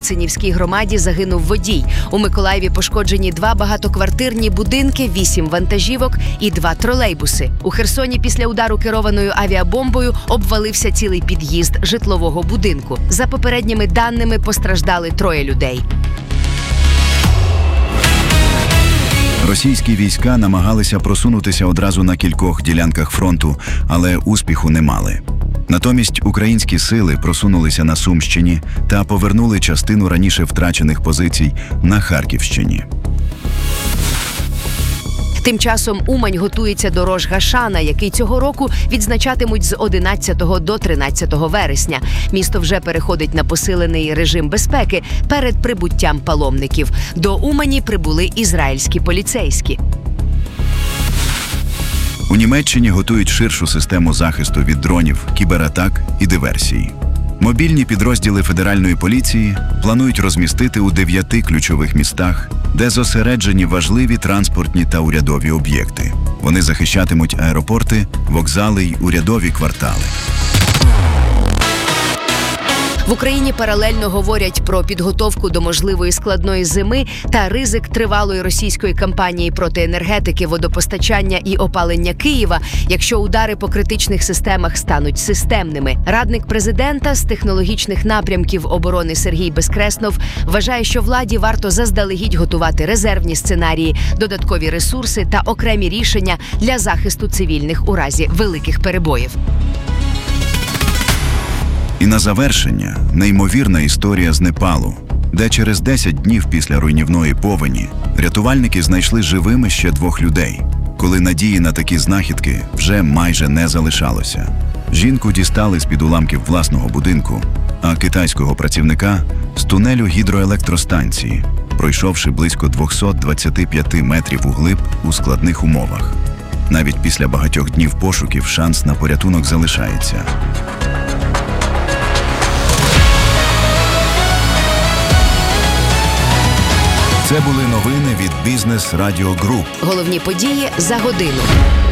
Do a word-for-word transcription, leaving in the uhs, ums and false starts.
Ясенівській громаді загинув водій. У Миколаєві пошкоджені два багатоквартирні будинки, вісім вантажівок і два тролейбуси. У Херсоні після удару керованою авіабомбою обвалився цілий під'їзд житлового будинку. За попередніми даними, постраждали троє людей. Російські війська намагалися просунутися одразу на кількох ділянках фронту, але успіху не мали. Натомість українські сили просунулися на Сумщині та повернули частину раніше втрачених позицій на Харківщині. Тим часом Умань готується до Рош-Гашана, який цього року відзначатимуть з одинадцятого до тринадцятого вересня. Місто вже переходить на посилений режим безпеки перед прибуттям паломників. До Умані прибули ізраїльські поліцейські. У Німеччині готують ширшу систему захисту від дронів, кібератак і диверсій. Мобільні підрозділи федеральної поліції планують розмістити у дев'яти ключових містах, де зосереджені важливі транспортні та урядові об'єкти. Вони захищатимуть аеропорти, вокзали й урядові квартали. В Україні паралельно говорять про підготовку до можливої складної зими та ризик тривалої російської кампанії проти енергетики, водопостачання і опалення Києва, якщо удари по критичних системах стануть системними. Радник президента з технологічних напрямків оборони Сергій Безкреснов вважає, що владі варто заздалегідь готувати резервні сценарії, додаткові ресурси та окремі рішення для захисту цивільних у разі великих перебоїв. І на завершення – неймовірна історія з Непалу, де через десять днів після руйнівної повені рятувальники знайшли живими ще двох людей, коли надії на такі знахідки вже майже не залишалося. Жінку дістали з-під уламків власного будинку, а китайського працівника – з тунелю гідроелектростанції, пройшовши близько двісті двадцять п'ять метрів углиб у складних умовах. Навіть після багатьох днів пошуків шанс на порятунок залишається. Це були новини від Бізнес Радіо Груп. Головні події за годину.